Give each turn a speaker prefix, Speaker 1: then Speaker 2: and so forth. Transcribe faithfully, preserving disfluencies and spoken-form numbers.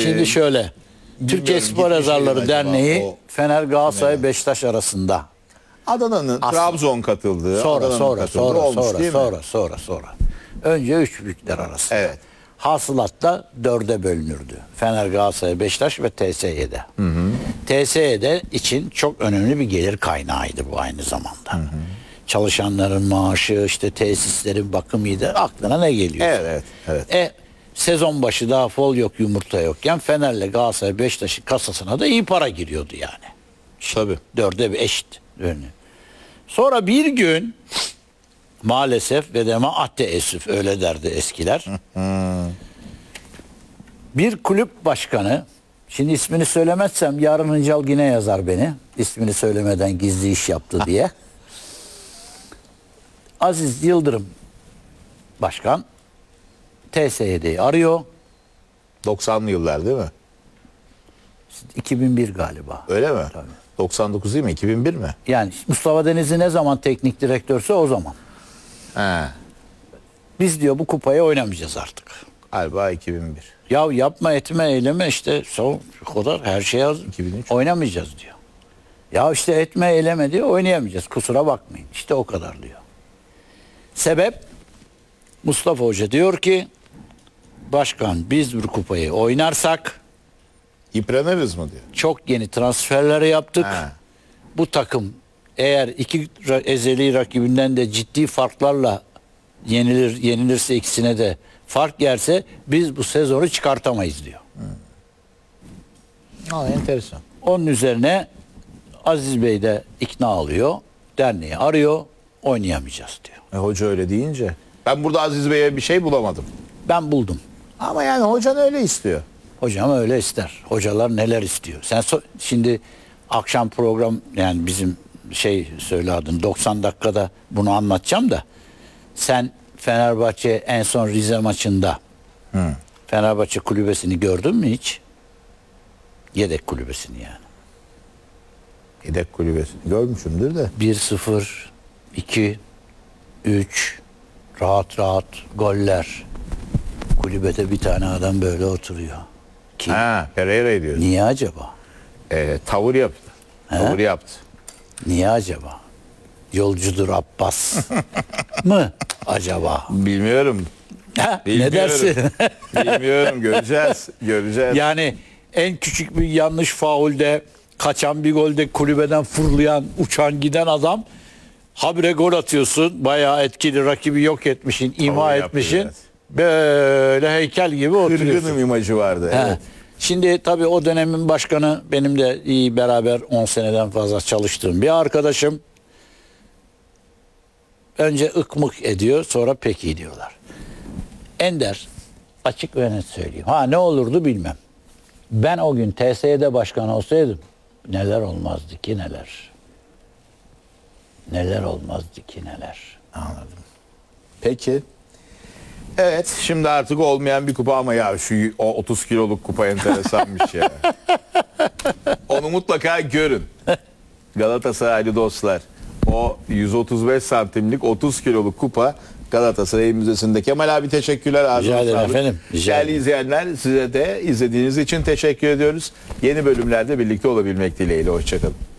Speaker 1: Şimdi şöyle. Türkiye Spor Yazarları Derneği
Speaker 2: o,
Speaker 1: Fener, Galatasaray, Beşiktaş arasında.
Speaker 2: Adana'nın Trabzon katıldığı,
Speaker 1: Sonra
Speaker 2: Adana'nın
Speaker 1: sonra
Speaker 2: katıldığı
Speaker 1: sonra
Speaker 2: olmuş
Speaker 1: sonra
Speaker 2: değil mi?
Speaker 1: sonra sonra sonra. Önce üç büyükler arasında.
Speaker 2: Evet.
Speaker 1: Hasılatta dörde bölünürdü. Fener, Galatasaray, Beşiktaş ve T S Y'de. Hı hı. T S Y'de için çok önemli bir gelir kaynağıydı bu aynı zamanda. Hı hı. Çalışanların maaşı, işte tesislerin bakımıydı. Aklına ne geliyor?
Speaker 2: Evet, evet, evet.
Speaker 1: E sezon başı daha fol yok, yumurta yokken Fener'le Galatasaray, Beşiktaş'ın kasasına da iyi para giriyordu yani.
Speaker 2: Tabii.
Speaker 1: Dörde bir eşit. Önü. Sonra bir gün maalesef ve de maalesef öyle derdi eskiler. Bir kulüp başkanı, şimdi ismini söylemezsem yarın Hıncal yine yazar beni. İsmini söylemeden gizli iş yaptı diye. Aziz Yıldırım başkan T S Y'yi arıyor.
Speaker 2: doksanlı yıllar değil mi?
Speaker 1: iki bin bir galiba.
Speaker 2: Öyle mi?
Speaker 1: Tabii.
Speaker 2: doksan dokuz değil mi? iki bin bir mi?
Speaker 1: Yani Mustafa Denizli ne zaman teknik direktörse o zaman.
Speaker 2: He.
Speaker 1: Biz diyor bu kupayı oynamayacağız artık.
Speaker 2: Galiba iki bin bir.
Speaker 1: Ya yapma etme eyleme işte son şu kadar her şey hazır.
Speaker 2: iki bin üç.
Speaker 1: Oynamayacağız diyor. Ya işte etme eyleme diyor oynayamayacağız kusura bakmayın. İşte o kadar diyor. Sebep Mustafa Hoca diyor ki başkan biz bir kupayı oynarsak
Speaker 2: Yıpranırız mı diyor.
Speaker 1: çok yeni transferleri yaptık.
Speaker 2: He.
Speaker 1: Bu takım eğer iki ra- ezeli rakibinden de ciddi farklarla yenilir yenilirse ikisine de fark yerse biz bu sezonu çıkartamayız diyor.
Speaker 2: Aa, enteresan.
Speaker 1: Onun üzerine Aziz Bey de ikna oluyor. Derneği arıyor. Oynayamayacağız diyor.
Speaker 2: E, hoca öyle deyince. Ben burada Aziz Bey'e bir şey bulamadım.
Speaker 1: Ben buldum.
Speaker 2: Ama yani hocan öyle istiyor.
Speaker 1: Hocam öyle ister. Hocalar neler istiyor. Sen so- şimdi akşam program yani bizim şey söyle adını doksan dakikada bunu anlatacağım da sen Fenerbahçe en son Rize maçında
Speaker 2: Hı.
Speaker 1: Fenerbahçe kulübesini gördün mü hiç? Yedek kulübesini yani.
Speaker 2: Yedek kulübesini görmüşümdür de.
Speaker 1: bir sıfır, iki, üç rahat rahat goller. Kulübede bir tane adam böyle oturuyor. Kim?
Speaker 2: Ha, Pereira diyor.
Speaker 1: Niye acaba?
Speaker 2: E, tavır yaptı. Tavır yaptı.
Speaker 1: Niye acaba? Yolcudur Abbas mı acaba?
Speaker 2: Bilmiyorum.
Speaker 1: Ha, ne
Speaker 2: Bilmiyorum.
Speaker 1: dersin?
Speaker 2: Bilmiyorum. Göreceğiz. Göreceğiz.
Speaker 1: Yani en küçük bir yanlış faulde kaçan bir golde kulübeden fırlayan, uçan giden adam habire gol atıyorsun. Bayağı etkili rakibi yok etmişsin, ima
Speaker 2: Tavır yaptı
Speaker 1: etmişin.
Speaker 2: biraz.
Speaker 1: Böyle heykel gibi oturuyorsun.
Speaker 2: Kırgınım imajı vardı.
Speaker 1: He.
Speaker 2: Evet.
Speaker 1: Şimdi tabii o dönemin başkanı benim de iyi beraber on seneden fazla çalıştığım bir arkadaşım. Önce ıkmık ediyor sonra peki diyorlar. Ender açık ve net söyleyeyim. Ha ne olurdu bilmem. Ben o gün T S Y'de başkan olsaydım neler olmazdı ki neler. Neler olmazdı ki neler.
Speaker 2: Anladım. Peki. Evet, şimdi artık olmayan bir kupa ama ya şu o otuz kiloluk kupa enteresanmış ya. Onu mutlaka görün. Galatasaraylı dostlar. O yüz otuz beş santimlik otuz kiloluk kupa Galatasaray Müzesi'nde. Kemal abi teşekkürler. Ağzına
Speaker 1: Rica ederim
Speaker 2: sağlık.
Speaker 1: efendim. Rica
Speaker 2: Değerli
Speaker 1: ederim.
Speaker 2: izleyenler size de izlediğiniz için teşekkür ediyoruz. Yeni bölümlerde birlikte olabilmek dileğiyle. Hoşçakalın.